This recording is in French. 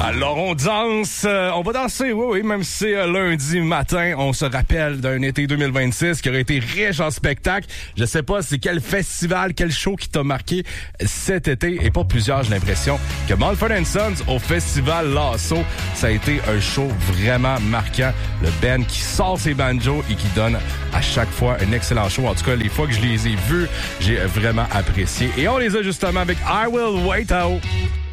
Alors, on danse, on va danser, oui, même si c'est lundi matin. On se rappelle d'un été 2026 qui aurait été riche en spectacles. Je sais pas c'est quel festival, quel show qui t'a marqué cet été. Et pour plusieurs, j'ai l'impression que Mumford & Sons au festival Lasso, ça a été un show vraiment marquant. Le band qui sort ses banjos et qui donne à chaque fois un excellent show. En tout cas, les fois que je les ai vus, j'ai vraiment apprécié. Et on les a justement avec I Will Wait Out.